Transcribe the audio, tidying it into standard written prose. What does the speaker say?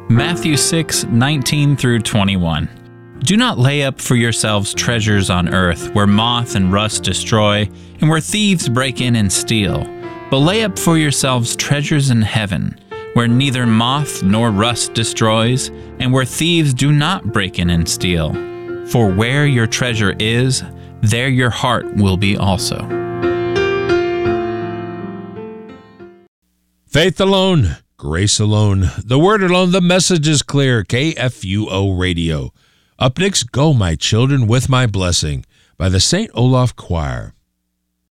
Matthew 6:19 through 21. Do not lay up for yourselves treasures on earth, where moth and rust destroy, and where thieves break in and steal. But lay up for yourselves treasures in heaven, where neither moth nor rust destroys, and where thieves do not break in and steal. For where your treasure is, there your heart will be also. Faith alone, grace alone, the word alone, the message is clear. KFUO Radio. Up next, Go My Children with My Blessing by the St. Olaf Choir.